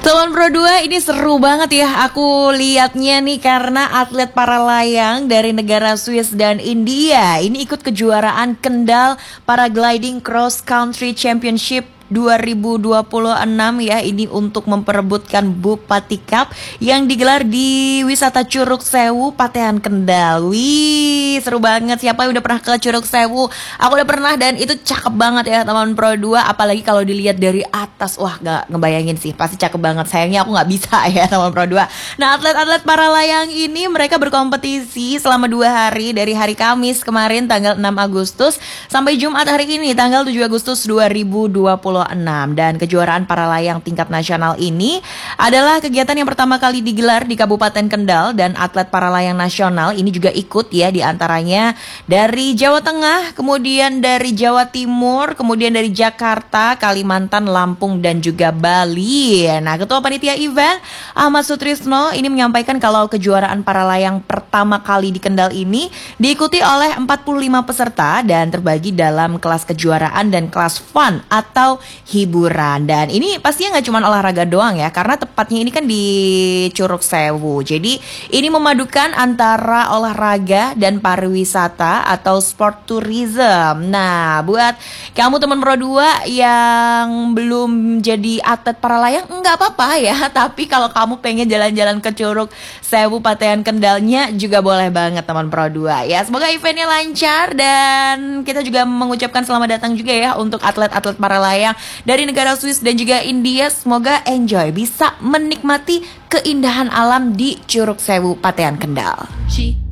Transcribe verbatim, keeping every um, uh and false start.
Teman Pro dua ini seru banget ya aku lihatnya nih, karena atlet para layang dari negara Swiss dan India ini ikut kejuaraan Kendal Paragliding Cross Country Championship dua ribu dua puluh enam ya, ini untuk memperebutkan Bupati Cup yang digelar di wisata Curug Sewu, Patean Kendal. Wih, seru banget. Siapa yang udah pernah ke Curug Sewu? Aku udah pernah dan itu cakep banget ya teman Pro dua, apalagi kalau dilihat dari atas. Wah, gak ngebayangin sih, pasti cakep banget. Sayangnya aku gak bisa ya teman Pro dua. Nah, atlet-atlet para layang ini mereka berkompetisi selama dua hari, dari hari Kamis kemarin tanggal enam Agustus sampai Jumat hari ini tanggal tujuh Agustus dua ribu dua puluh enam. Dan kejuaraan para layang tingkat nasional ini adalah kegiatan yang pertama kali digelar di Kabupaten Kendal, dan atlet para layang nasional ini juga ikut ya, diantaranya dari Jawa Tengah, kemudian dari Jawa Timur, kemudian dari Jakarta, Kalimantan, Lampung, dan juga Bali. Nah, Ketua Panitia Event Ahmad Sutrisno ini menyampaikan kalau kejuaraan para layang pertama kali di Kendal ini diikuti oleh empat puluh lima peserta dan terbagi dalam kelas kejuaraan dan kelas fun atau hiburan. Dan ini pastinya nggak cuma olahraga doang ya, karena tepatnya ini kan di Curug Sewu. Jadi ini memadukan antara olahraga dan pariwisata atau sport tourism. Nah, buat kamu teman Pro dua yang belum jadi atlet para layang, nggak apa-apa ya. Tapi kalau kamu pengen jalan-jalan ke Curug Sewu, Patean Kendalnya juga boleh banget teman Pro dua ya. Semoga eventnya lancar, dan kita juga mengucapkan selamat datang juga ya untuk atlet-atlet para layang dari negara Swiss dan juga India. Semoga enjoy, bisa menikmati keindahan alam di Curug Sewu, Patean Kendal.